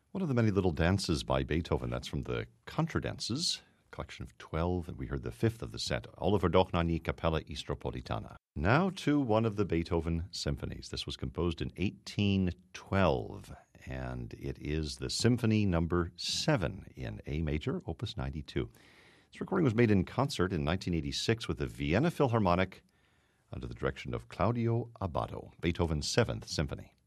One of the many little dances by Beethoven, that's from the Contradances, collection of 12, and we heard the fifth of the set, Oliver Dochnani Capella Istropolitana. Now to one of the Beethoven symphonies. This was composed in 1812, and it is the Symphony Number 7 in A major, Opus 92. This recording was made in concert in 1986 with the Vienna Philharmonic under the direction of Claudio Abbado, Beethoven's 7th Symphony.